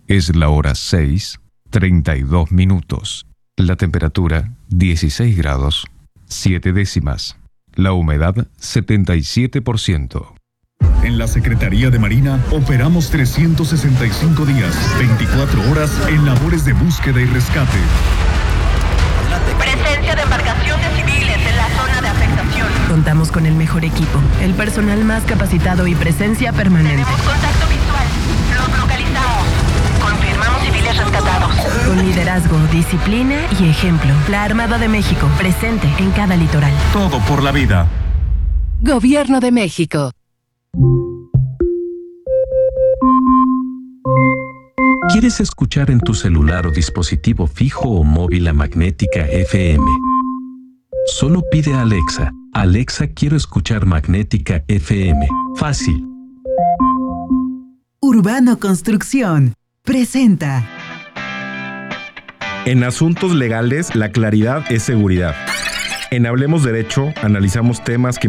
Es la hora 6:32. La temperatura 16 grados 7 décimas. La humedad 77%. En la Secretaría de Marina operamos 365 días, 24 horas en labores de búsqueda y rescate. Presencia de embarcaciones civiles en la zona de afectación. Contamos con el mejor equipo, el personal más capacitado y presencia permanente. Tenemos contacto visual. Los localizamos. Confirmamos civiles rescatados. Con liderazgo, disciplina y ejemplo. La Armada de México, presente en cada litoral. Todo por la vida. Gobierno de México. ¿Quieres escuchar en tu celular o dispositivo fijo o móvil la Magnética FM? Solo pide a Alexa: Alexa, quiero escuchar Magnética FM. Fácil. Urbano Construcción presenta. En asuntos legales, la claridad es seguridad. En Hablemos Derecho, analizamos temas que